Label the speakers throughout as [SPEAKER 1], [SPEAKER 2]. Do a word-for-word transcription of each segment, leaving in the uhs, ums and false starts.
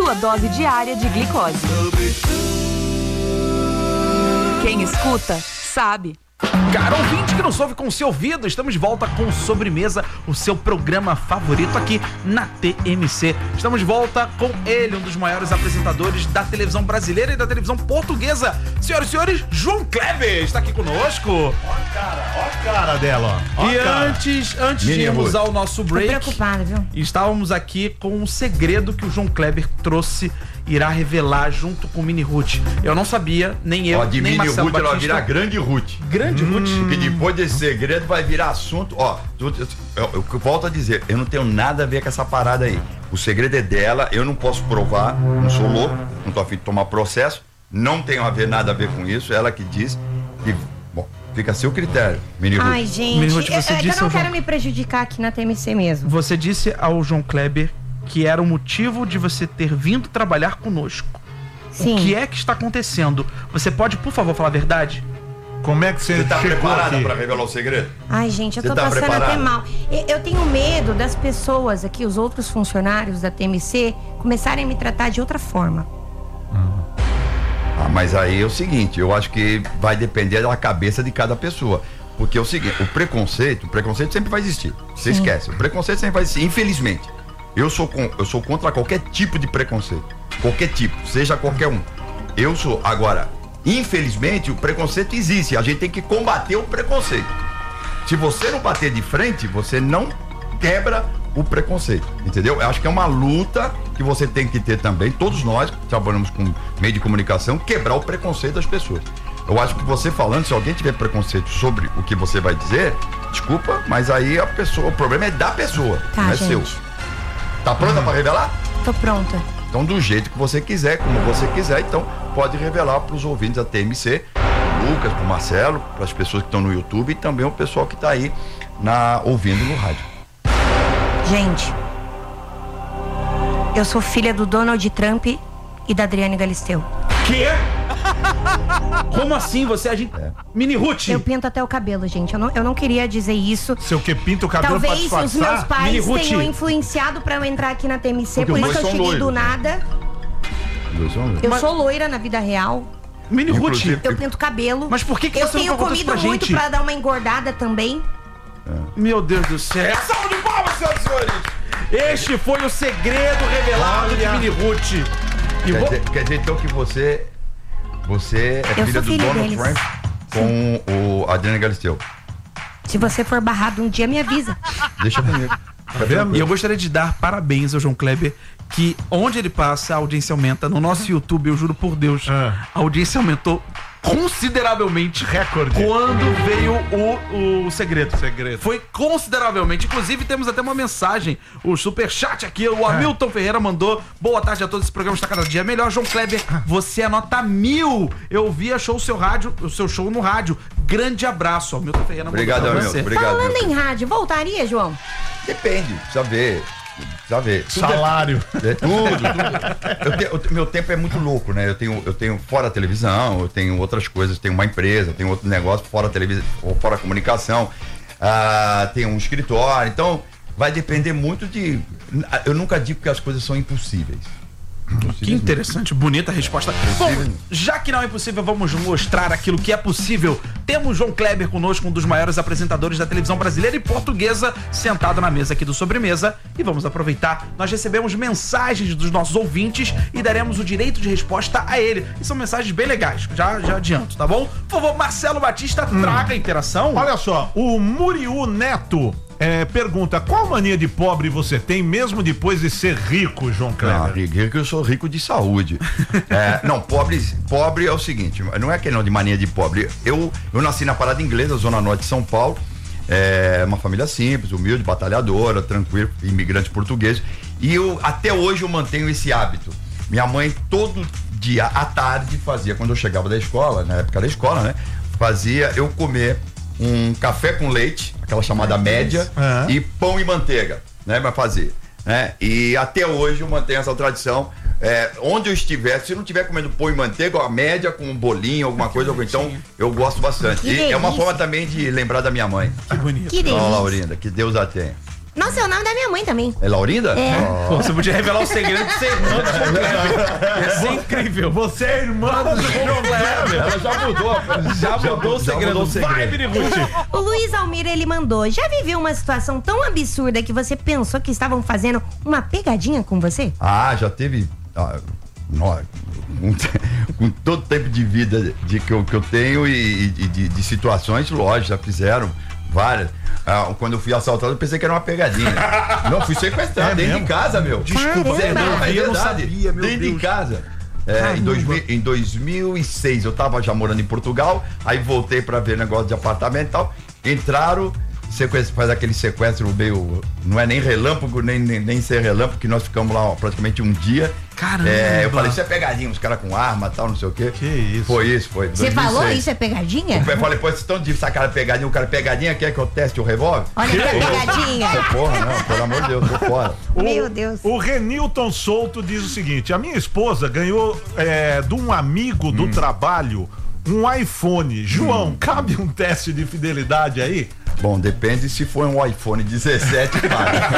[SPEAKER 1] sua dose diária de glicose. Quem escuta, sabe.
[SPEAKER 2] Caro ouvinte que nos ouve com o seu ouvido, estamos de volta com Sobremesa, o seu programa favorito aqui na T M C. Estamos de volta com ele, um dos maiores apresentadores da televisão brasileira e da televisão portuguesa. Senhoras e senhores, João Kleber está aqui conosco.
[SPEAKER 3] Ó a cara, ó a cara dela, ó. ó
[SPEAKER 2] e
[SPEAKER 3] cara.
[SPEAKER 2] antes, antes de irmos ao nosso break,
[SPEAKER 4] tô preocupada, viu?
[SPEAKER 2] Estávamos aqui com um segredo que o João Kleber trouxe, irá revelar junto com o Mini Ruth. Eu não sabia, nem eu,
[SPEAKER 5] Ó, de
[SPEAKER 2] nem
[SPEAKER 5] Mini
[SPEAKER 2] Marcelo
[SPEAKER 5] Ruth, ela vai
[SPEAKER 2] Batista.
[SPEAKER 5] virar Grande Ruth.
[SPEAKER 2] Grande
[SPEAKER 5] hum,
[SPEAKER 2] Ruth?
[SPEAKER 5] Porque depois desse segredo vai virar assunto. Ó, eu, eu, eu, eu volto a dizer, eu não tenho nada a ver com essa parada aí. O segredo é dela, eu não posso provar, não sou louco, não tô a fim de tomar processo, não tenho a ver, nada a ver com isso, ela que diz que, bom, fica a seu critério, Mini Ruth.
[SPEAKER 4] Ai, gente,
[SPEAKER 2] Mini Ruth,
[SPEAKER 4] eu,
[SPEAKER 2] você
[SPEAKER 4] é que
[SPEAKER 2] disse
[SPEAKER 4] eu não
[SPEAKER 2] ao
[SPEAKER 4] quero
[SPEAKER 2] João-
[SPEAKER 4] me prejudicar aqui na T M C mesmo.
[SPEAKER 2] Você disse ao João Kleber que era o motivo de você ter vindo trabalhar conosco.
[SPEAKER 4] Sim.
[SPEAKER 2] O que é que está acontecendo? Você pode, por favor, falar a verdade?
[SPEAKER 3] Como é que você,
[SPEAKER 5] Você tá
[SPEAKER 3] chegou
[SPEAKER 5] preparada
[SPEAKER 3] aqui?
[SPEAKER 5] pra revelar o segredo?
[SPEAKER 4] Ai, gente, eu
[SPEAKER 5] Você
[SPEAKER 4] tô
[SPEAKER 5] tá
[SPEAKER 4] passando
[SPEAKER 5] preparada?
[SPEAKER 4] até mal. Eu, eu tenho medo das pessoas aqui, os outros funcionários da T M C, começarem a me tratar de outra forma.
[SPEAKER 5] Ah, mas aí é o seguinte, eu acho que vai depender da cabeça de cada pessoa. Porque é o seguinte, o preconceito, o preconceito sempre vai existir. Você
[SPEAKER 4] Sim.
[SPEAKER 5] esquece, o preconceito sempre vai existir, infelizmente. Eu sou, com, eu sou contra qualquer tipo de preconceito. Qualquer tipo, seja qualquer um. Eu sou. Agora, infelizmente, o preconceito existe. A gente tem que combater o preconceito. Se você não bater de frente, você não quebra o preconceito, entendeu? Eu acho que é uma luta que você tem que ter também, todos nós que trabalhamos com meio de comunicação, quebrar o preconceito das pessoas. Eu acho que você falando, se alguém tiver preconceito sobre o que você vai dizer, desculpa, mas aí a pessoa, o problema é da pessoa,
[SPEAKER 4] Tá,
[SPEAKER 5] não é
[SPEAKER 4] gente.
[SPEAKER 5] seu. Tá pronta pra revelar?
[SPEAKER 4] Tô pronta.
[SPEAKER 5] Então, do jeito que você quiser, como você quiser, então pode revelar para os ouvintes da T M C, pro Lucas, pro Marcelo, para as pessoas que estão no YouTube e também o pessoal que tá aí na, ouvindo no rádio.
[SPEAKER 4] Gente, eu sou filha do Donald Trump e da Adriane Galisteu.
[SPEAKER 2] Quê? Como assim? Você é a gente...
[SPEAKER 5] É.
[SPEAKER 2] Mini Ruth?
[SPEAKER 4] Eu pinto até o cabelo, gente. Eu não, eu não queria dizer isso.
[SPEAKER 3] Seu que pinta o cabelo
[SPEAKER 4] Talvez
[SPEAKER 3] pra
[SPEAKER 4] os
[SPEAKER 3] disfarçar?
[SPEAKER 4] meus pais
[SPEAKER 2] Mini Ruth.
[SPEAKER 4] tenham influenciado pra eu entrar aqui na T M C,
[SPEAKER 5] Porque
[SPEAKER 4] por
[SPEAKER 5] os
[SPEAKER 4] isso que eu
[SPEAKER 5] dois são
[SPEAKER 4] cheguei do
[SPEAKER 5] loiros.
[SPEAKER 4] nada.
[SPEAKER 5] Dois homens.
[SPEAKER 4] Eu
[SPEAKER 2] Mas-
[SPEAKER 4] sou loira na vida real.
[SPEAKER 2] Mini Ruth.
[SPEAKER 5] Inclusive-
[SPEAKER 4] Eu pinto cabelo.
[SPEAKER 2] Mas por que que
[SPEAKER 4] eu
[SPEAKER 2] você não
[SPEAKER 4] tenho
[SPEAKER 2] contou isso
[SPEAKER 4] comido
[SPEAKER 2] pra
[SPEAKER 4] muito
[SPEAKER 2] gente?
[SPEAKER 4] pra dar uma engordada também.
[SPEAKER 2] Meu Deus do céu. Salve de palmas, senhoras e senhores. Este foi o segredo revelado
[SPEAKER 3] Olha.
[SPEAKER 2] de Mini Ruth. E
[SPEAKER 5] Quer
[SPEAKER 2] vou...
[SPEAKER 5] dizer, quer dizer então que você, você é
[SPEAKER 4] Eu
[SPEAKER 5] filha
[SPEAKER 4] sou
[SPEAKER 5] do
[SPEAKER 4] filha
[SPEAKER 5] Donald
[SPEAKER 4] deles.
[SPEAKER 5] Trump com o Adriano Galisteu.
[SPEAKER 4] Se você for barrado um dia, me avisa.
[SPEAKER 5] Deixa comigo.
[SPEAKER 3] Tá vendo?
[SPEAKER 2] E eu gostaria de dar parabéns ao João Kleber, que onde ele passa, a audiência aumenta. No nosso YouTube, eu juro por Deus,
[SPEAKER 3] Ah.
[SPEAKER 2] a audiência aumentou consideravelmente.
[SPEAKER 3] Recorde.
[SPEAKER 2] Quando veio o, o segredo.
[SPEAKER 3] Segredo.
[SPEAKER 2] Foi consideravelmente. Inclusive, temos até uma mensagem. O superchat aqui, o Hamilton Ferreira mandou. Boa tarde a todos, esse programa está cada dia melhor. João Kleber, você é nota mil. Eu vi, achou o seu rádio, o seu show no rádio. Grande abraço. O Hamilton Ferreira mandou
[SPEAKER 5] Obrigado,
[SPEAKER 2] pra
[SPEAKER 5] Hamilton.
[SPEAKER 2] você.
[SPEAKER 5] Obrigado.
[SPEAKER 4] Falando
[SPEAKER 5] meu
[SPEAKER 4] em rádio, voltaria, João?
[SPEAKER 5] Depende, precisa ver. Precisa ver. Tudo é-
[SPEAKER 3] Salário.
[SPEAKER 5] É tudo, tudo. Eu tenho- eu tenho- meu tempo é muito louco, né? Eu tenho, eu tenho fora a televisão, eu tenho outras coisas, tenho uma empresa, tenho outro negócio fora a televisão, fora a comunicação, ah, tenho um escritório, então vai depender muito de. Eu nunca digo que as coisas são impossíveis.
[SPEAKER 2] Que interessante, bonita resposta. Bom, já que não é impossível, vamos mostrar aquilo que é possível. Temos João Kleber conosco, um dos maiores apresentadores da televisão brasileira e portuguesa, sentado na mesa aqui do Sobremesa. E vamos aproveitar. Nós recebemos mensagens dos nossos ouvintes e daremos o direito de resposta a ele. E são mensagens bem legais, já, já adianto, tá bom? Por favor, Marcelo Batista, traga a interação.
[SPEAKER 3] Olha só, o Muriú Neto é, pergunta: qual mania de pobre você tem mesmo depois de ser rico, João
[SPEAKER 5] Não,
[SPEAKER 3] Kleber?
[SPEAKER 5] rico, rico, eu sou rico de saúde. É, não, pobre, pobre é o seguinte, não é que não de mania de pobre. Eu, eu nasci na Parada Inglesa, Zona Norte de São Paulo. É uma família simples, humilde, batalhadora, tranquilo, imigrante português. E eu, até hoje, eu mantenho esse hábito. Minha mãe, todo dia à tarde, fazia, quando eu chegava da escola, na época da escola, né? Fazia eu comer um café com leite, aquela chamada média,
[SPEAKER 3] Uhum.
[SPEAKER 5] e pão e manteiga, né? Pra fazer. Né? E até hoje eu mantenho essa tradição. É, onde eu estiver, se não estiver comendo pão e manteiga, a média com um bolinho, alguma coisa, então eu gosto bastante.
[SPEAKER 4] Que
[SPEAKER 5] E é uma
[SPEAKER 4] delícia.
[SPEAKER 5] forma também de lembrar da minha mãe.
[SPEAKER 2] Que bonito.
[SPEAKER 4] Que
[SPEAKER 5] Ó,
[SPEAKER 4] delícia.
[SPEAKER 5] Laurinda, que Deus a tenha.
[SPEAKER 4] Nossa, é o nome da minha mãe também.
[SPEAKER 5] É Laurinda?
[SPEAKER 4] É.
[SPEAKER 2] Pô, você podia revelar o segredo de ser irmã do João Kleber. Ia ser incrível.
[SPEAKER 3] Você é irmã do João Kleber.
[SPEAKER 5] Ela já mudou.
[SPEAKER 2] Já mudou o
[SPEAKER 5] já
[SPEAKER 2] segredo.
[SPEAKER 5] mudou o segredo.
[SPEAKER 2] Vai, Miriruti.
[SPEAKER 4] O Luiz Almira, ele mandou: já viveu uma situação tão absurda que você pensou que estavam fazendo uma pegadinha com você?
[SPEAKER 5] Ah, já teve. Ah, nó- com, com todo o tempo de vida de, que, eu, que eu tenho e, e de, de situações, lógico, já fizeram várias. Ah, quando eu fui assaltado, eu pensei que era uma pegadinha. Não, fui sequestrado
[SPEAKER 3] É
[SPEAKER 5] dentro
[SPEAKER 3] mesmo?
[SPEAKER 5] de casa, meu.
[SPEAKER 4] Desculpa,
[SPEAKER 5] Zé, não,
[SPEAKER 4] Fernando,
[SPEAKER 5] é
[SPEAKER 2] eu não
[SPEAKER 5] verdade.
[SPEAKER 2] sabia, meu
[SPEAKER 5] dentro
[SPEAKER 2] Deus.
[SPEAKER 5] de casa. É, em, dois mil, em dois mil e seis eu tava já morando em Portugal, aí voltei pra ver negócio de apartamento e tal. Entraram, sequestro, faz aquele sequestro meio. Não é nem relâmpago, nem, nem, nem ser relâmpago, que nós ficamos lá ó, praticamente um dia.
[SPEAKER 2] Caramba.
[SPEAKER 5] É, eu falei, isso é pegadinha, os caras com arma e tal, não sei o quê.
[SPEAKER 3] Que isso.
[SPEAKER 5] Foi isso, foi.
[SPEAKER 4] Você
[SPEAKER 5] dois mil e seis.
[SPEAKER 4] falou isso é pegadinha?
[SPEAKER 5] Eu falei, pô, vocês estão de sacar pegadinha, o cara pegadinha quer que eu teste o revólver?
[SPEAKER 4] Olha que pegadinha.
[SPEAKER 5] Pô, porra, não, pelo amor de Deus, tô fora.
[SPEAKER 3] O-
[SPEAKER 4] Meu Deus.
[SPEAKER 3] O Renilton Souto diz o seguinte: a minha esposa ganhou é, de um amigo do trabalho um iPhone. João, cabe um teste de fidelidade aí?
[SPEAKER 5] Bom, depende se for um iPhone dezessete, cara.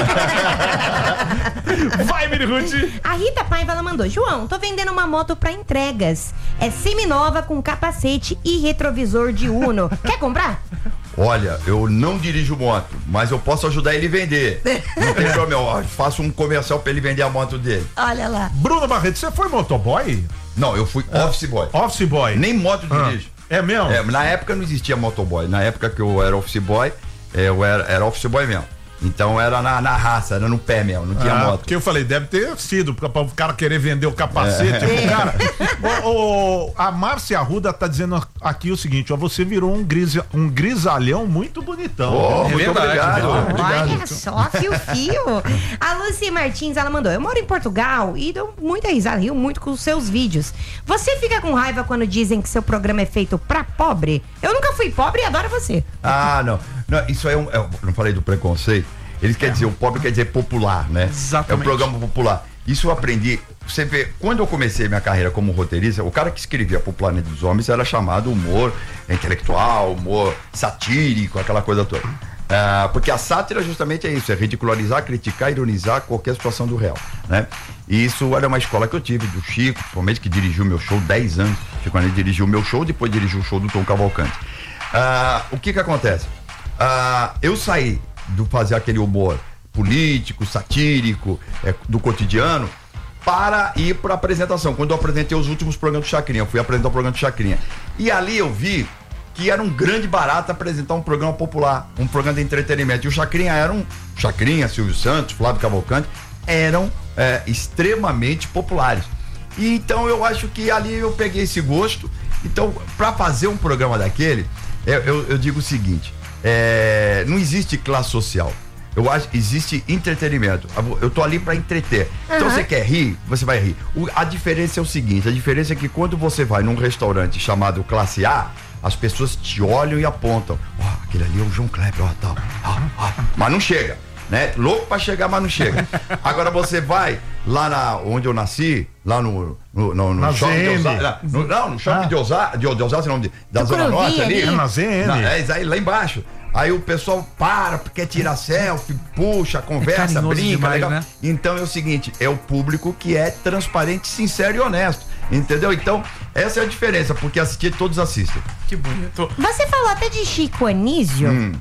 [SPEAKER 3] Vai, Miriruti!
[SPEAKER 4] A Rita Paiva, ela mandou: João, tô vendendo uma moto pra entregas. É seminova com capacete e retrovisor de Uno. Quer comprar?
[SPEAKER 5] Olha, eu não dirijo moto, mas eu posso ajudar ele a vender. Não tem problema, eu faço um comercial pra ele vender a moto dele.
[SPEAKER 4] Olha lá.
[SPEAKER 3] Bruno Barreto, você foi motoboy?
[SPEAKER 5] Não, eu fui office boy.
[SPEAKER 3] Office boy?
[SPEAKER 5] Nem moto
[SPEAKER 3] Ah,
[SPEAKER 5] dirijo.
[SPEAKER 3] é mesmo?
[SPEAKER 5] É, na época não existia motoboy. Na época que eu era office boy, é, eu era, era office boy mesmo. Então era na, na raça, era no pé mesmo, não tinha
[SPEAKER 3] Ah,
[SPEAKER 5] moto.
[SPEAKER 3] porque eu falei, deve ter sido pra, pra o cara querer vender o capacete.
[SPEAKER 5] É.
[SPEAKER 3] O cara, o, o- a Márcia Arruda tá dizendo aqui o seguinte: ó, você virou um, gris, um grisalhão muito bonitão.
[SPEAKER 5] Oh,
[SPEAKER 3] viu?
[SPEAKER 5] muito
[SPEAKER 2] verdade,
[SPEAKER 5] obrigado.
[SPEAKER 2] verdade.
[SPEAKER 5] obrigado.
[SPEAKER 4] Olha só, fio-fio. A Lucy Martins, ela mandou: eu moro em Portugal e dou muita risada, rio muito com os seus vídeos. Você fica com raiva quando dizem que seu programa é feito pra pobre? Eu nunca fui pobre e adoro você.
[SPEAKER 5] Ah, não. Não, isso é um. Eu não falei do preconceito. Eles querem dizer, o pobre quer dizer popular, né?
[SPEAKER 2] Exatamente.
[SPEAKER 5] É um programa popular. Isso eu aprendi. Você vê, quando eu comecei minha carreira como roteirista, o cara que escrevia pro Planeta dos Homens era chamado humor intelectual, humor satírico, aquela coisa toda. Ah, porque a sátira justamente é isso, é ridicularizar, criticar, ironizar qualquer situação do real, né? E isso era uma escola que eu tive, do Chico, principalmente, que dirigiu meu show dez anos. Chico Anísio dirigiu o meu show, depois dirigiu o show do Tom Cavalcante. Ah, o que que acontece? Ah, eu saí do fazer aquele humor político, satírico, é, do cotidiano, para ir para apresentação. Quando eu apresentei os últimos programas do Chacrinha, eu fui apresentar o programa do Chacrinha. E ali eu vi que era um grande barato apresentar um programa popular, um programa de entretenimento. E o Chacrinha era um... Chacrinha, Silvio Santos, Flávio Cavalcante, eram é, extremamente populares. E então eu acho que ali eu peguei esse gosto. Então, para fazer um programa daquele, eu, eu, eu digo o seguinte: é, não existe classe social. Eu acho que existe entretenimento. Eu tô ali para entreter. Então
[SPEAKER 4] Uhum.
[SPEAKER 5] você quer rir, você vai rir. O- a diferença é o seguinte: a diferença é que quando você vai num restaurante chamado Classe A, as pessoas te olham e apontam. Ó, aquele ali é o João Kleber, ó, tal. Ó, ó. Mas não chega, né? Louco para chegar, mas não chega. Agora você vai lá na onde eu nasci, lá no no, no, no
[SPEAKER 3] Na
[SPEAKER 5] shopping de
[SPEAKER 3] Z N.
[SPEAKER 5] Osasco, no- não, no shopping
[SPEAKER 3] Ah.
[SPEAKER 5] de Osasco, de, de Osasco, não, de, da Zona
[SPEAKER 4] Tucuruvi
[SPEAKER 5] Norte ali.
[SPEAKER 4] ali.
[SPEAKER 3] É na Z N.
[SPEAKER 5] Não, é isso aí, lá embaixo. Aí o pessoal para, quer tirar selfie, puxa, conversa,
[SPEAKER 2] carinhoso
[SPEAKER 5] brinca,
[SPEAKER 2] demais,
[SPEAKER 5] legal.
[SPEAKER 2] né?
[SPEAKER 5] Então é o seguinte, é o público que é transparente, sincero e honesto. Entendeu? Então, essa é a diferença, porque assistir, todos assistem.
[SPEAKER 2] Que bonito.
[SPEAKER 4] Você falou até de Chico Anísio.
[SPEAKER 5] Hum.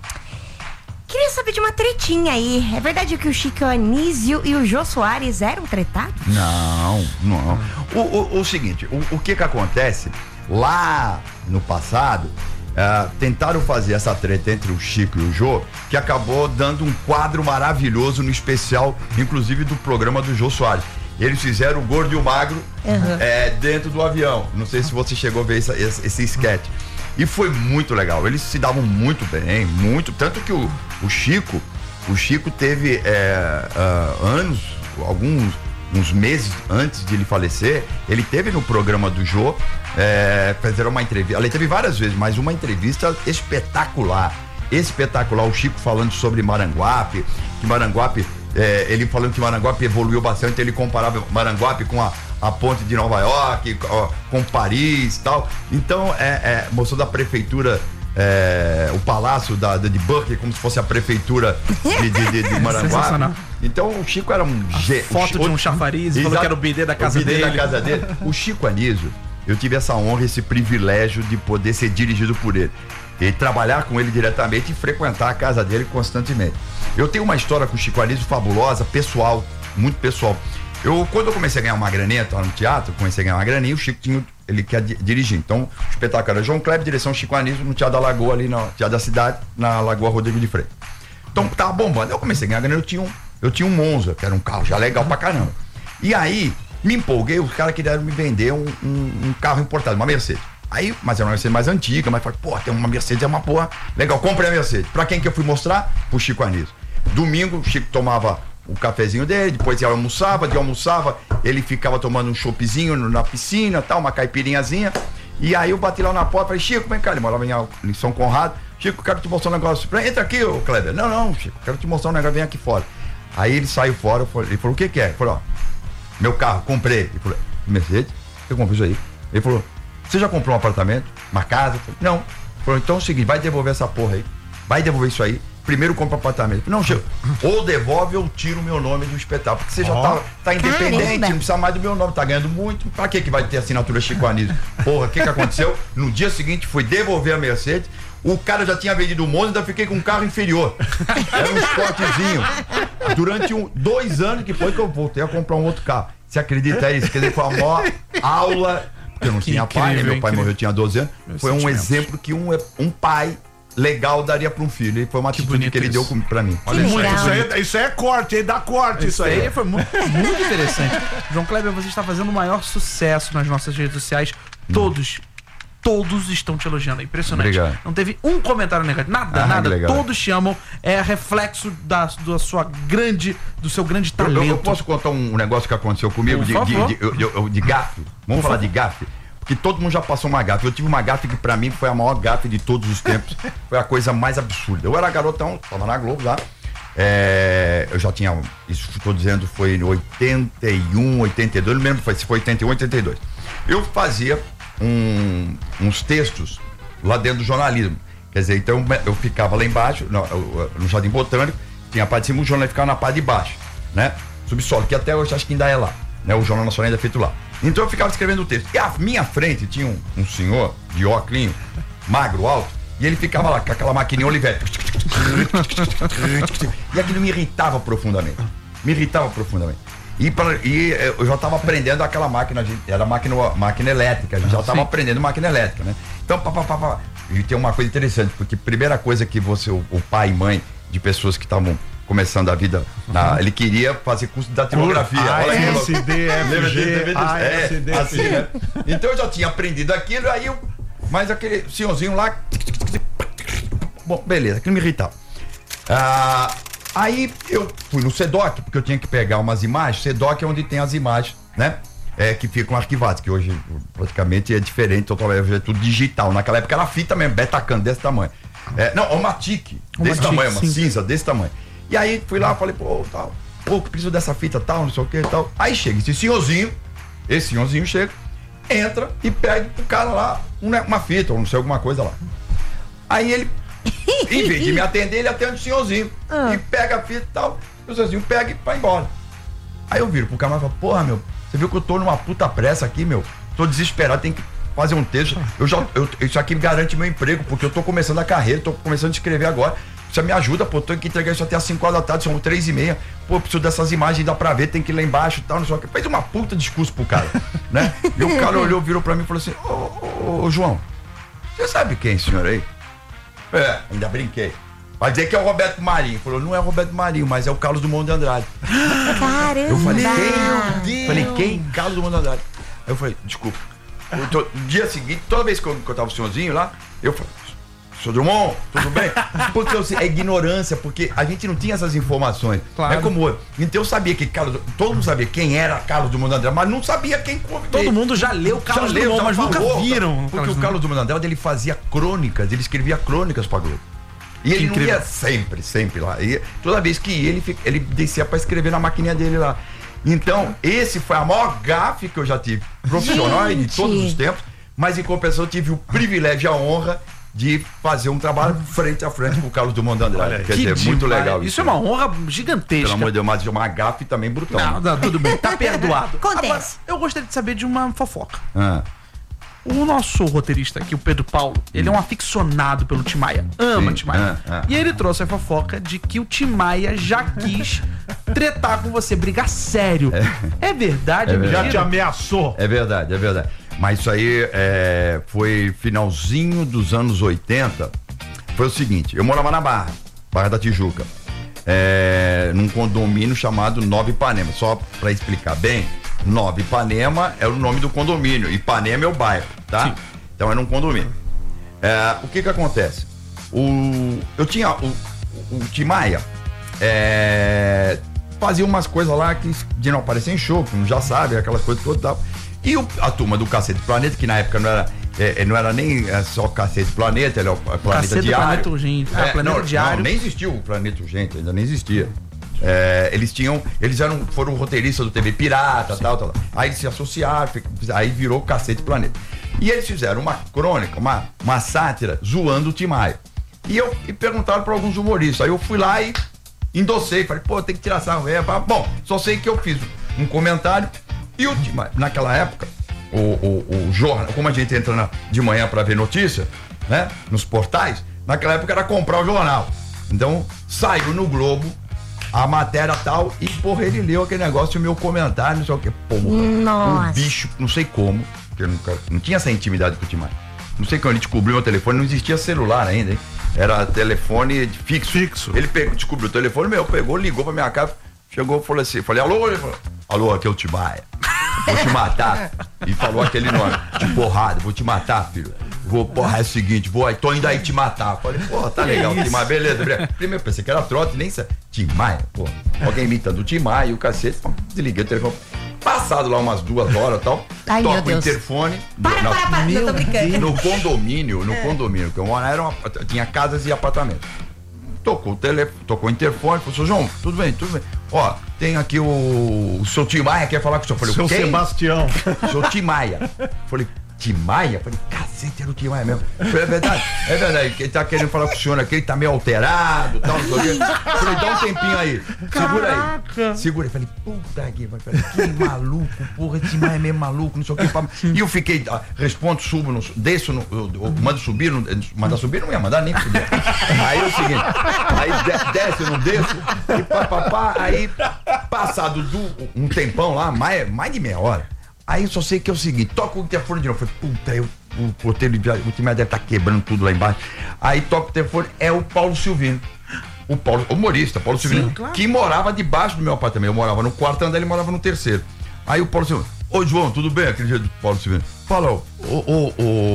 [SPEAKER 4] Queria saber de uma tretinha aí. É verdade que o Chico Anísio e o Jô Soares eram tretados?
[SPEAKER 5] Não, não. O, o, o seguinte, o, o que que acontece? Lá no passado, ah, tentaram fazer essa treta entre o Chico e o Jô, que acabou dando um quadro maravilhoso no especial, inclusive do programa do Jô Soares. Eles fizeram o gordo e o magro
[SPEAKER 4] Uhum.
[SPEAKER 5] é, dentro do avião. Não sei se você chegou a ver esse, esse, esse sketch. E foi muito legal. Eles se davam muito bem, muito. Tanto que o, o Chico, o Chico teve é, ah, anos, alguns uns meses antes de ele falecer, ele teve no programa do Jô, é, fizeram uma entrevista. Ele teve várias vezes, mas uma entrevista espetacular. Espetacular. O Chico falando sobre Maranguape, que Maranguape. É, ele falando que Maranguape evoluiu bastante, ele comparava Maranguape com a, a ponte de Nova York, ó, com Paris e tal. Então, é, é, mostrou da prefeitura é, o palácio da, de Buckingham, como se fosse a prefeitura de, de, de, de Maranguá. Então o Chico era um... G,
[SPEAKER 2] foto
[SPEAKER 5] o,
[SPEAKER 2] de um chafariz, falou que era o bidê da casa
[SPEAKER 5] o bidê
[SPEAKER 2] dele.
[SPEAKER 5] da casa dele. O Chico Anísio, eu tive essa honra, esse privilégio de poder ser dirigido por ele. E trabalhar com ele diretamente e frequentar a casa dele constantemente. Eu tenho uma história com o Chico Anísio fabulosa, pessoal, muito pessoal. Eu, quando eu comecei a ganhar uma graninha, estava no teatro, comecei a ganhar uma graninha, o Chico tinha, ele quer dirigir. Então, o espetáculo era João Kleber, direção Chico Anísio, no Teatro da Lagoa, ali no Teatro da Cidade, na Lagoa Rodrigo de Freitas. Então, tava bombando. Eu comecei a ganhar grana, eu tinha um, eu tinha um Monza, que era um carro já legal pra caramba. E aí, me empolguei, os caras queriam me vender um, um, um carro importado, uma Mercedes. Aí, mas era uma Mercedes mais antiga, mas falei, pô, tem uma Mercedes, é uma porra legal, comprei a Mercedes. Pra quem que eu fui mostrar? Pro Chico Anísio. Domingo, o Chico tomava o cafezinho dele, depois ele almoçava, de almoçava, ele ficava tomando um choppzinho na piscina, tal, uma caipirinhazinha. E aí eu bati lá na porta, falei, Chico, vem cá, ele morava em São Conrado. Chico, quero te mostrar um negócio. Entra aqui, ô Kleber. Não, não, Chico, quero te mostrar um negócio, vem aqui fora. Aí ele saiu fora, ele falou, o que que é? Ele falou, ó, meu carro, comprei. Ele falou, Mercedes? Eu comprei isso aí. Ele falou, você já comprou um apartamento? Uma casa? Falei, não. Ele falou, então é o seguinte, vai devolver essa porra aí. Vai devolver isso aí. Primeiro compra apartamento. Não, Chico, ou devolve ou tira o meu nome do espetáculo. Porque você já oh. tá, tá independente, Caramba. Não precisa mais do meu nome, tá ganhando muito. Pra que que vai ter assinatura Chico Anísio? Porra, o que que aconteceu? No dia seguinte foi devolver a Mercedes. O cara já tinha vendido o Monza, ainda fiquei com um carro inferior. Era um Sportzinho. Durante um, dois anos que foi que eu voltei a comprar um outro carro. Você acredita isso? Quer dizer, foi a maior aula. Porque eu não que tinha incrível, pai, né? Meu pai morreu, eu tinha doze anos. Meus foi um exemplo que um, um pai legal daria para um filho. E foi uma atitude que ele deu pra mim.
[SPEAKER 3] Olha, isso, isso, aí, isso aí é corte, aí dá corte. Isso, isso aí.
[SPEAKER 2] aí foi muito, muito interessante. João Kleber, você está fazendo o maior sucesso nas nossas redes sociais. Todos, todos estão te elogiando. É impressionante.
[SPEAKER 5] Obrigado.
[SPEAKER 2] Não teve um comentário negativo. Nada,
[SPEAKER 5] ah,
[SPEAKER 2] nada. Todos te amam. É reflexo da, da sua grande, do seu grande talento.
[SPEAKER 5] Eu, eu posso contar um negócio que aconteceu comigo de, de, de, de, de, de gafe? Vamos Por falar favor. de gafe? Porque todo mundo já passou uma gafe. Eu tive uma gafe que pra mim foi a maior gafe de todos os tempos. Foi a coisa mais absurda. Eu era garotão, tava na Globo lá. É, eu já tinha, isso que estou dizendo foi em oitenta e um, oitenta e dois, não lembro se foi oitenta e um, oitenta e dois. Eu fazia um, uns textos lá dentro do jornalismo. Quer dizer, então eu ficava lá embaixo, no, no Jardim Botânico, tinha a parte de cima, o jornal ficava na parte de baixo, né? Subsolo, que até hoje acho que ainda é lá, né? O Jornal Nacional ainda é feito lá. Então eu ficava escrevendo o texto. E à minha frente tinha um, um senhor de óculos, magro, alto, e ele ficava lá com aquela maquininha Olivetti. E aquilo me irritava profundamente. Me irritava profundamente. E, pra, e eu já estava aprendendo aquela máquina, era máquina, máquina elétrica, a gente já estava aprendendo máquina elétrica, né? Então, pá, pá, pá, pá. E tem uma coisa interessante, porque primeira coisa que você, o, o pai e mãe de pessoas que estavam começando a vida, na, ele queria fazer curso de datilografia. Olha
[SPEAKER 3] A S D F G,
[SPEAKER 5] é, assim, né? Então eu já tinha aprendido aquilo, aí eu, mas aquele senhorzinho lá, bom, beleza, aquilo me irritava. Ah, aí eu fui no SEDOC, porque eu tinha que pegar umas imagens. SEDOC é onde tem as imagens, né? É, que ficam arquivadas, que hoje praticamente é diferente, totalmente, é tudo digital. Naquela época era fita mesmo, Betacam, desse tamanho. É, não, uma tique, desse uma tamanho, tique, uma sim. cinza desse tamanho. E aí fui lá, falei, pô, tal, pô, que preciso dessa fita, tal, não sei o que, tal. Aí chega esse senhorzinho, esse senhorzinho chega, entra e pede pro cara lá uma, uma fita, ou não sei, alguma coisa lá. Aí ele, em vez de me atender, ele atende o senhorzinho. Ah. E pega a fita e tal, e o senhorzinho pega e vai embora. Aí eu viro pro cara e falo, porra, meu, você viu que eu tô numa puta pressa aqui, meu? Tô desesperado, tem que fazer um texto. Eu já, eu, isso aqui me garante meu emprego, porque eu tô começando a carreira, tô começando a escrever agora. Você me ajuda, pô, tenho que entregar isso até às cinco horas da tarde, são três e meia. Pô, preciso dessas imagens, dá pra ver, tem que ir lá embaixo e tal, não sei o que. Fez uma puta discurso pro cara, né? E o cara olhou, virou pra mim e falou assim, ô, ô, ô, João, você sabe quem é esse senhor aí? É, ainda brinquei. Vai dizer que é o Roberto Marinho. Falou, não é o Roberto Marinho, mas é o Carlos Drummond de Andrade.
[SPEAKER 4] Caramba!
[SPEAKER 5] Eu falei, quem? Falei, quem? Carlos Drummond de Andrade. Eu falei, desculpa. Eu tô, no dia seguinte, toda vez que eu, que eu tava o senhorzinho lá, eu falei, senhor Drummond, tudo bem? Porque eu, é ignorância, porque a gente não tinha essas informações. Claro. É como eu. Então eu sabia que Carlos, todo mundo sabia quem era Carlos Drummond de Andrade, mas não sabia quem convidou.
[SPEAKER 2] Todo mundo já leu Carlos já Drummond, mas nunca viram.
[SPEAKER 5] Porque Carlos o Carlos Drummond de Andrade, ele fazia crônicas, ele escrevia crônicas pra Globo. E ele não ia sempre, sempre lá. E toda vez que ia, ele, ele descia pra escrever na maquininha dele lá. Então, esse foi a maior gafe que eu já tive profissional de todos os tempos, mas em compensação eu tive o privilégio e a honra de fazer um trabalho frente a frente com o Carlos Drummond de Andrade. Quer dizer, muito
[SPEAKER 2] demais.
[SPEAKER 5] legal
[SPEAKER 2] Isso
[SPEAKER 5] isso.
[SPEAKER 2] é uma honra gigantesca.
[SPEAKER 5] Pelo amor de Deus, mas é uma gafe também brutal.
[SPEAKER 2] Não,
[SPEAKER 5] né?
[SPEAKER 2] não, tudo bem, tá perdoado.
[SPEAKER 4] Acontece.
[SPEAKER 2] Agora, eu gostaria de saber de uma fofoca.
[SPEAKER 5] Ah,
[SPEAKER 2] O nosso roteirista aqui, o Pedro Paulo, ele é um aficionado pelo Tim Maia. Ama
[SPEAKER 5] Sim,
[SPEAKER 2] Tim Maia.
[SPEAKER 5] é, é.
[SPEAKER 2] E ele trouxe a fofoca de que o Tim Maia já quis tretar com você, brigar sério. É, verdade,
[SPEAKER 5] É
[SPEAKER 2] é
[SPEAKER 5] verdade.
[SPEAKER 3] Já te
[SPEAKER 2] mentira?
[SPEAKER 3] ameaçou.
[SPEAKER 5] é verdade, é verdade. Mas isso aí é, foi finalzinho dos anos oitenta. Foi o seguinte, eu morava na Barra, Barra da Tijuca, é, num condomínio chamado Nova Ipanema. Só pra explicar bem, Nova Ipanema é o nome do condomínio, Ipanema é o bairro, tá?
[SPEAKER 2] Sim.
[SPEAKER 5] Então era um condomínio. É, o que que acontece? O, eu tinha o, o Tim Maia, é, fazia umas coisas lá que de não aparecer em show, que já sabe, aquelas coisas todas e tal. E o, a turma do Cacete Planeta, que na época não era, é, não era nem é, só Cacete Planeta, era o Planeta
[SPEAKER 2] Cacete
[SPEAKER 5] Diário.
[SPEAKER 2] Planeta Urgente. Ah, Planeta
[SPEAKER 5] não,
[SPEAKER 2] Diário.
[SPEAKER 5] Não, nem existia o Planeta Urgente, ainda nem existia. É, eles tinham, eles eram, foram roteiristas do T V Pirata, tal, tal, tal. Aí eles se associaram, aí virou Cacete Planeta. E eles fizeram uma crônica, uma, uma sátira, zoando o Tim Maia. E eu e perguntaram para alguns humoristas. Aí eu fui lá e endossei, falei, pô, tem que tirar sarro. É, bom, só sei que eu fiz um comentário e o Tim Maia, naquela época, o, o, o jornal, como a gente entra na, de manhã para ver notícia, né, nos portais, naquela época era comprar o jornal. Então, saiu no Globo a matéria tal, e porra, ele leu aquele negócio, o meu comentário, não sei o que, porra.
[SPEAKER 4] Nossa.
[SPEAKER 5] O bicho, não sei como, porque eu nunca, não tinha essa intimidade com o Tim Maia. Não sei quando ele descobriu meu telefone, não existia celular ainda, hein? Era telefone fixo.
[SPEAKER 3] Fixo.
[SPEAKER 5] Ele pegou, descobriu o telefone meu, pegou, ligou pra minha casa, chegou e falou assim, falei, alô? Ele falou, alô, aqui é o Tim Maia. Vou te matar. E falou aquele nome, de porrada, vou te matar, filho. Vou, porra, é o seguinte, vou, tô indo aí te matar. Falei, porra, tá legal, Tim Maia, beleza, beleza. Primeiro pensei que era trote, nem sei. Tim Maia, pô. Alguém imitando o Tim Maia e o cacete. Desliguei o telefone. Passado lá umas duas horas e tal.
[SPEAKER 4] Ai, meu
[SPEAKER 5] toca o
[SPEAKER 4] Deus.
[SPEAKER 5] interfone.
[SPEAKER 4] Para,
[SPEAKER 5] Não,
[SPEAKER 4] para, para, eu tô brincando.
[SPEAKER 5] no condomínio, no condomínio, que eu morava, era uma, tinha casas e apartamentos. Tocou o telefone, tocou o interfone, falou, seu João, tudo bem, tudo bem. Ó, tem aqui o, o seu Tim Maia, quer falar com o senhor? Falei,
[SPEAKER 3] Seu
[SPEAKER 5] quem?
[SPEAKER 3] Sebastião.
[SPEAKER 5] Seu Tim Maia. Falei, Tim Maia? Falei, cacete, era o Tim Maia mesmo. Falei, é verdade, é verdade, que ele tá querendo falar com o senhor aqui, ele tá meio alterado, tal, não sei o quê. Falei, dá um tempinho aí, segura aí. Segura aí. Falei, puta que, falei, que maluco, porra, esse Tim Maia é meio maluco, não sei o que. E eu fiquei, ah, respondo, subo, no, desço, no, eu, eu mando subir, não, mandar subir, não ia mandar nem subir. Aí é o seguinte, aí de, desce, eu não desço, e pá, pá, pá, aí passado do, um tempão lá, mais, mais de meia hora, aí eu só sei que é o seguinte, toca o telefone de novo, falei, puta, eu, o porteiro, o time deve estar quebrando tudo lá embaixo. Aí toca o telefone, é o Paulo Silvino. O Paulo, o humorista, Paulo Silvino,
[SPEAKER 2] Sim, claro.
[SPEAKER 5] que morava debaixo do meu apartamento. Eu morava no quarto andar, ele morava no terceiro. Aí o Paulo Silvino, ô João, tudo bem? Aquele jeito do Paulo Silvino. Fala, ô, ô,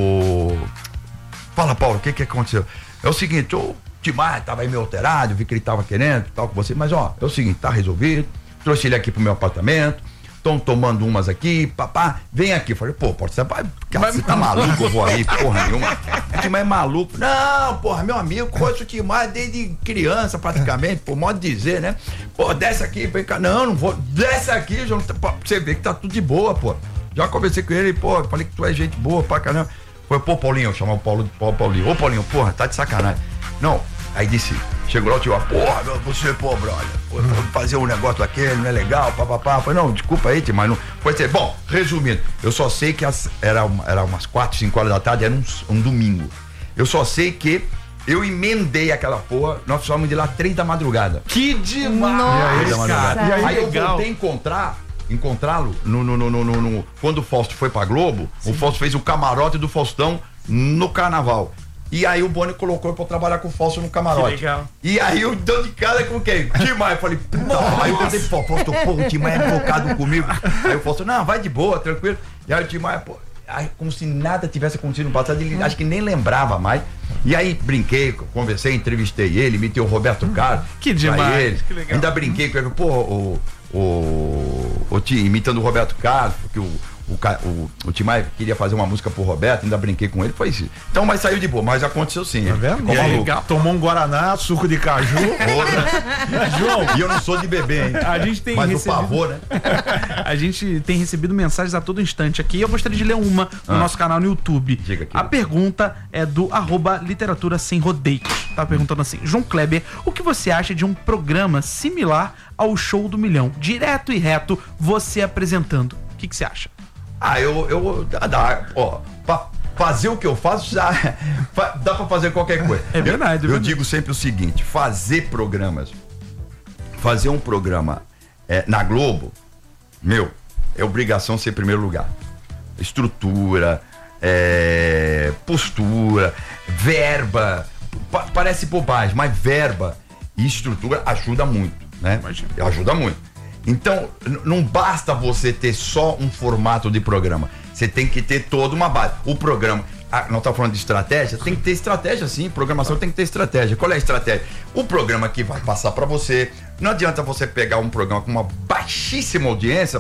[SPEAKER 5] ô. Fala, Paulo, o que que aconteceu? É o seguinte, o Tim Maia tava aí meio alterado, eu vi que ele tava querendo, tal, com você, mas ó, é o seguinte, tá resolvido. Trouxe ele aqui pro meu apartamento. Estão tomando umas aqui, papá, vem aqui. Falei, pô, pode ser, você tá maluco, eu vou aí, porra nenhuma. O Tim Maia é maluco. Não, porra, meu amigo, conheço o Tim Maia desde criança, praticamente, por modo de dizer, né? Pô, desce aqui, vem cá. Não, não vou, desce aqui, João, pra você ver que tá tudo de boa, pô. Já conversei com ele, pô, falei que tu é gente boa pra caramba. Foi, pô, Paulinho, eu chamava o Paulo de Paulo, Paulinho. Ô, Paulinho, porra, tá de sacanagem. Não, aí disse, chegou lá o tio, porra, meu, você, pô, brother, pô, fazer um negócio daquele, não é legal, papapá. Falei, não, desculpa aí, tio, mas não. Foi ser. Bom, resumindo, eu só sei que as, era, era umas quatro, cinco horas da tarde, era um, um domingo. Eu só sei que eu emendei aquela porra, nós fomos de lá três da madrugada.
[SPEAKER 2] Que demais,
[SPEAKER 3] Nossa.
[SPEAKER 5] Três da madrugada.
[SPEAKER 3] E aí,
[SPEAKER 5] Aí eu
[SPEAKER 2] legal.
[SPEAKER 5] voltei a encontrar, encontrá-lo no, no, no, no, no, no- quando o Fausto foi pra Globo, o Fausto fez o camarote do Faustão no carnaval. E aí o Boni colocou eu pra trabalhar com o Fausto no camarote.
[SPEAKER 2] Que legal.
[SPEAKER 5] E aí eu dando de cara com quem? Tim Maia. Eu falei, puta. Aí eu pensei, pô, Fausto, pô, o Tim Maia é focado comigo. Aí o Fausto, não, vai de boa, tranquilo. E aí o Tim Maia, pô, aí, como se nada tivesse acontecido no passado, ele acho que nem lembrava mais. E aí brinquei, conversei, entrevistei ele, imitei o Roberto Carlos.
[SPEAKER 2] Que
[SPEAKER 5] pra
[SPEAKER 2] demais,
[SPEAKER 5] ele.
[SPEAKER 2] que legal.
[SPEAKER 5] Ainda brinquei com ele, pô, o, o, o Tim, imitando o Roberto Carlos, porque o, o, o, o Tim Maia queria fazer uma música pro Roberto, ainda brinquei com ele, foi isso. Então, mas saiu de boa, mas aconteceu sim.
[SPEAKER 3] Tá vendo?
[SPEAKER 5] Ficou
[SPEAKER 3] E aí,
[SPEAKER 5] maluco.
[SPEAKER 3] tomou um Guaraná, suco de caju.
[SPEAKER 5] João, e eu não sou de bebê, hein?
[SPEAKER 2] A gente tem
[SPEAKER 5] mas
[SPEAKER 2] recebido...
[SPEAKER 5] o pavor, né?
[SPEAKER 2] A gente tem recebido mensagens a todo instante aqui. Eu gostaria de ler uma no
[SPEAKER 5] Ah.
[SPEAKER 2] nosso canal no YouTube.
[SPEAKER 5] Diga aqui.
[SPEAKER 2] A pergunta é do arroba literatura sem rodeios. Tá perguntando assim: João Kleber, o que você acha de um programa similar ao Show do Milhão? Direto e reto, você apresentando. O que que você acha?
[SPEAKER 5] Ah, eu, eu dá, dá, ó, pra fazer o que eu faço, já, dá pra fazer qualquer coisa.
[SPEAKER 2] É verdade,
[SPEAKER 5] Eu,
[SPEAKER 2] é
[SPEAKER 5] eu
[SPEAKER 2] verdade.
[SPEAKER 5] digo sempre o seguinte, fazer programas, fazer um programa é, na Globo, meu, é obrigação ser em primeiro lugar. Estrutura, é, postura, verba, pa- parece bobagem, mas verba e estrutura ajuda muito, né?
[SPEAKER 2] Imagina.
[SPEAKER 5] Ajuda muito. Então, n- não basta você ter só um formato de programa. Você tem que ter toda uma base. O programa, ah, não tá falando de estratégia? Tem que ter estratégia, sim. Programação tem que ter estratégia. Qual é a estratégia? O programa que vai passar para você. Não adianta você pegar um programa com uma baixíssima audiência,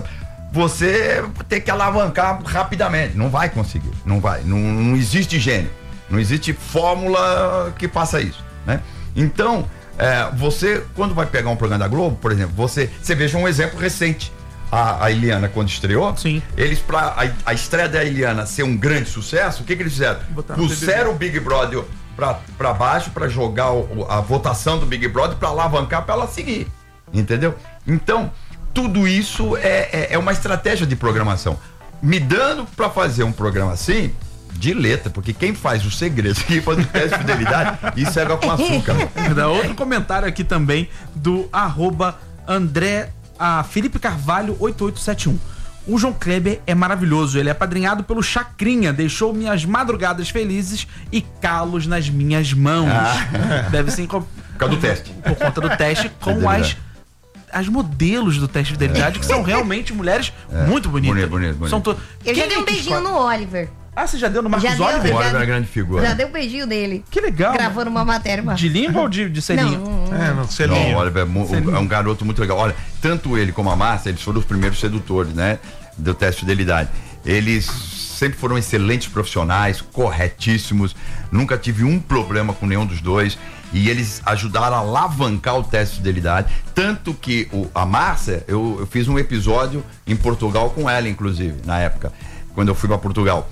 [SPEAKER 5] você ter que alavancar rapidamente. Não vai conseguir. Não vai. Não, não existe gênio. Não existe fórmula que faça isso, né? Então, é, você, quando vai pegar um programa da Globo, por exemplo, você, você veja um exemplo recente. A, a Eliana, quando estreou,
[SPEAKER 2] Sim.
[SPEAKER 5] eles, pra a, a estreia da Eliana ser um grande sucesso, o que, que eles fizeram?
[SPEAKER 2] Botaram no
[SPEAKER 5] Puseram o Big Brother pra, pra baixo pra jogar o, a votação do Big Brother pra alavancar pra ela seguir. Entendeu? Então, tudo isso é, é, é uma estratégia de programação. Me dando pra fazer um programa assim, de letra, porque quem faz os segredos, quem faz o teste de fidelidade, isso é água com açúcar.
[SPEAKER 2] Dá outro comentário aqui também do arroba André a Felipe Carvalho oito oito sete um. O João Kleber é maravilhoso, ele é apadrinhado pelo Chacrinha, deixou minhas madrugadas felizes e calos nas minhas mãos.
[SPEAKER 5] Ah.
[SPEAKER 2] Deve ser com...
[SPEAKER 5] Por causa do teste.
[SPEAKER 2] Por conta do teste, com as,
[SPEAKER 5] Fidelidade.
[SPEAKER 2] as modelos do teste de fidelidade, que são realmente mulheres muito bonitas.
[SPEAKER 5] bonito, bonito, bonito.
[SPEAKER 2] São to...
[SPEAKER 4] Eu já
[SPEAKER 2] Quem
[SPEAKER 4] dei um
[SPEAKER 2] é que
[SPEAKER 4] beijinho
[SPEAKER 2] escolhe?
[SPEAKER 4] no Oliver.
[SPEAKER 2] Ah, você já deu no Marcos
[SPEAKER 4] Já deu,
[SPEAKER 2] Oliver?
[SPEAKER 5] O
[SPEAKER 4] já-
[SPEAKER 5] Oliver é grande figura.
[SPEAKER 4] Já dei um beijinho dele.
[SPEAKER 2] Que legal.
[SPEAKER 4] Gravando uma matéria. Uma...
[SPEAKER 2] De língua ou de, de selinho?
[SPEAKER 4] Não,
[SPEAKER 3] É, não,
[SPEAKER 5] Não,
[SPEAKER 3] selinho.
[SPEAKER 5] o Oliver é, mu- é um garoto muito legal. Olha, tanto ele como a Márcia, eles foram os primeiros sedutores, né? Do teste de fidelidade. Eles sempre foram excelentes profissionais, corretíssimos. Nunca tive um problema com nenhum dos dois. E eles ajudaram a alavancar o teste de fidelidade. Tanto que o, a Márcia, eu, eu fiz um episódio em Portugal com ela, inclusive, na época, quando eu fui para Portugal.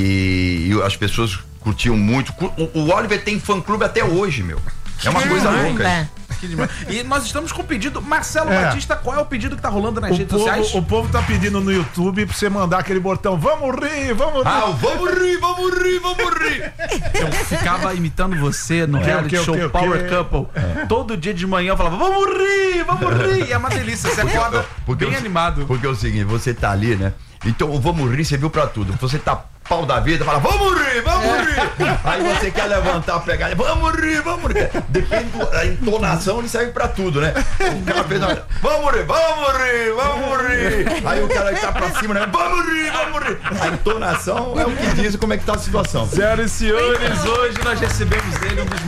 [SPEAKER 5] E, e as pessoas curtiam muito. O, o Oliver tem fã-clube até hoje, meu. É uma coisa louca.
[SPEAKER 4] Caramba.
[SPEAKER 2] Que demais. E nós estamos com o pedido. Marcelo
[SPEAKER 3] É.
[SPEAKER 2] Batista, qual é o pedido que tá rolando nas
[SPEAKER 3] O
[SPEAKER 2] redes sociais?
[SPEAKER 3] povo, o povo tá pedindo no YouTube pra você mandar aquele botão. Vamos rir, vamos rir.
[SPEAKER 5] Ah, vamos rir, vamos rir, vamos rir.
[SPEAKER 2] Eu ficava imitando você no
[SPEAKER 3] quê,
[SPEAKER 2] reality
[SPEAKER 3] o quê,
[SPEAKER 2] show
[SPEAKER 3] o quê, o
[SPEAKER 2] Power
[SPEAKER 3] quê?
[SPEAKER 2] Couple. Todo dia de manhã eu falava, vamos rir, vamos rir. E é uma delícia, você acorda
[SPEAKER 5] Porque
[SPEAKER 2] bem
[SPEAKER 5] eu-
[SPEAKER 2] animado.
[SPEAKER 5] Porque é o seguinte, você tá ali, né? Então o vamos rir, você viu pra tudo. Você tá pau da vida, fala, vamos rir, vamos rir. Aí você quer levantar, pegar, vamos rir, vamos rir. Depende da entonação, ele serve pra tudo, né? O cara fez, uma, vamos rir, vamos rir, vamos rir. Aí o cara que tá pra cima, né? Vamos rir, vamos rir. A entonação é o que diz como é que tá a situação.
[SPEAKER 2] Senhoras e senhores, hoje nós recebemos ele, um dos